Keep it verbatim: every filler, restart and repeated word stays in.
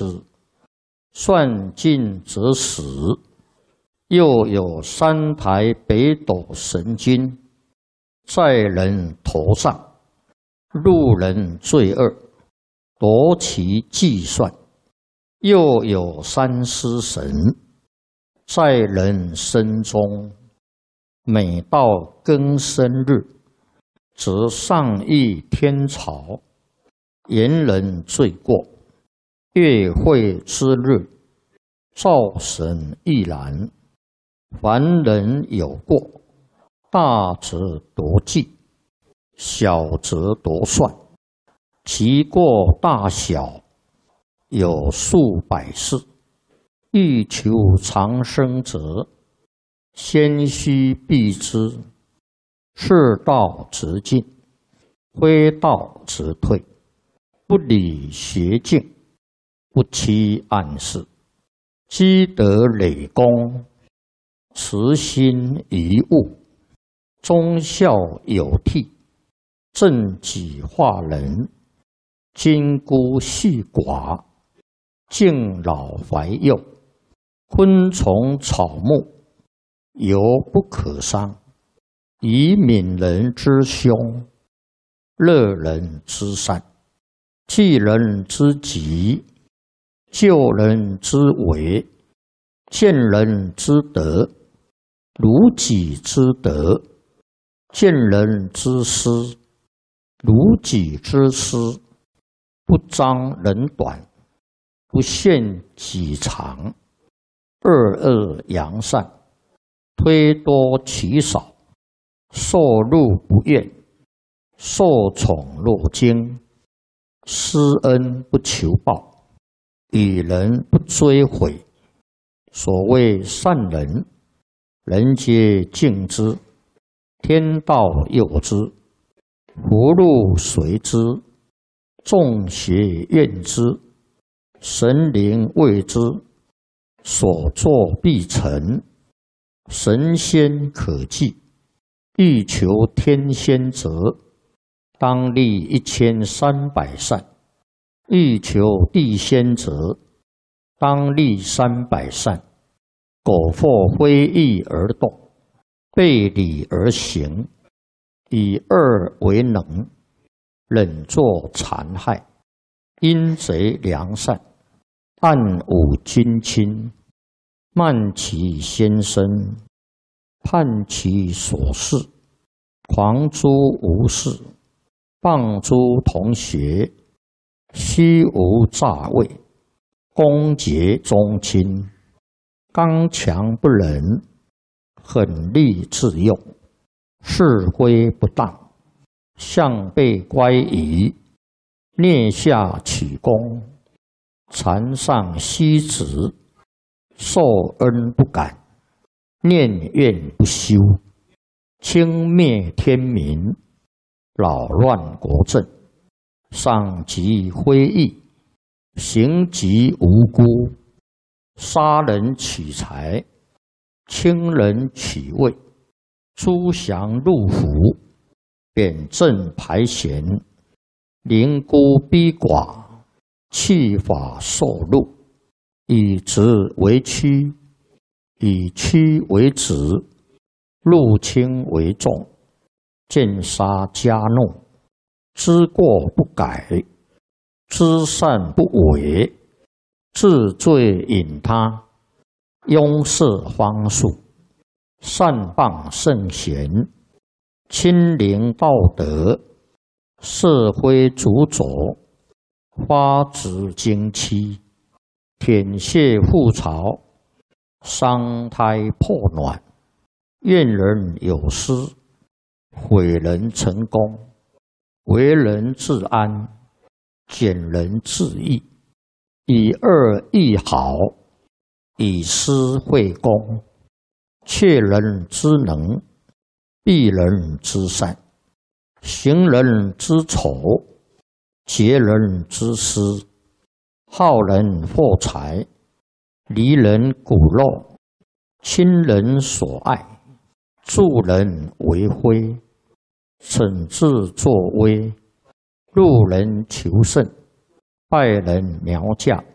之，算尽则死。又有三台北斗神君在人头上，路人罪恶，夺其计算。又有三尸神在人身中，每到庚申日，则上议天朝，言人罪过。月会之日，灶神亦然。凡人有过，大则夺计，小则夺算。其过大小，有数百世。欲求长生者，先须避之。是道则进，非道则退。不理邪径，不欺暗室。积德累功，慈心遗物。忠孝有悌，正己化人。金孤细寡，敬老怀幼。昆虫草木，犹不可伤。以悯人之凶，乐人之善。济人之急，救人之危。见人之德，如己之德；见人之失，如己之失。不彰人短，不限己长。二恶扬善，推多其少。受禄不怨，受宠若惊。施恩不求报，与人不追悔。所谓善人，人皆敬之，天道佑之，福禄随之，众邪怨之，神灵畏之。所作必成，神仙可祭。欲求天仙者，当立一千三百善；欲求地仙者，当立三百善。苟或非义而动，背礼而行，以恶为能，忍作残害，阴贼良善，暗侮君亲，慢其先生，叛其所事，狂诸无事，谤诸同学，虚无诈伪，攻讦宗亲，刚强不仁，狠戾自用，是非不当，向背乖疑，蹑下取功，残上息止，受恩不感，念怨不休，轻蔑天民，扰乱国政，伤及非义，刑及无辜，杀人取财，轻人取位，诸降入府，贬正排贤，凌孤逼寡，弃法受禄，以直为曲，以曲为直，入轻为重，见杀加怒，知过不改，知善不为，治罪引他，拥塞方术，善谤圣贤，亲临道德，社会主佐，发指经期，舔血覆巢，伤胎破卵，怨人有失，毁人成功，为人自安，减人自义，以恶易好，以私会公，窃人之能，避人之善，行人之丑，劫人之私，好人获财，离人骨肉，亲人所爱，助人为非，惩治作威，路人求胜，败人苗将，